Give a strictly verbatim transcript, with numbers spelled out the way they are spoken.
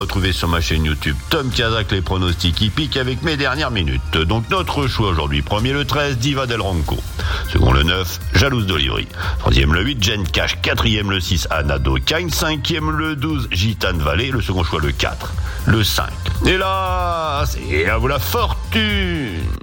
Retrouvez sur ma chaîne YouTube Tom Kazak les pronostics hippiques avec mes dernières minutes. Donc notre choix aujourd'hui, premier le treize, Diva del Ronco. Second le neuf, Jalouse d'Olivry. Troisième le huit, Jen Cash. Quatrième le six, Anado Kine. Cinquième le douze, Gitane Valley. Le second choix le quatre, le cinq. Et là, c'est à vous la fortune.